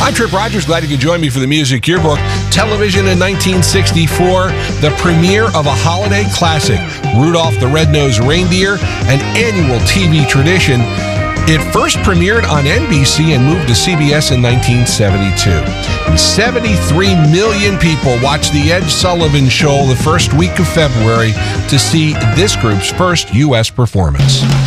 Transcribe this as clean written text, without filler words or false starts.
I'm Trip Rogers. Glad you could join me for the Music Yearbook. Television in 1964, the premiere of a holiday classic, Rudolph the Red-Nosed Reindeer, an annual TV tradition. It first premiered on NBC and moved to CBS in 1972. And 73 million people watched The Ed Sullivan Show the first week of February to see this group's first U.S. performance.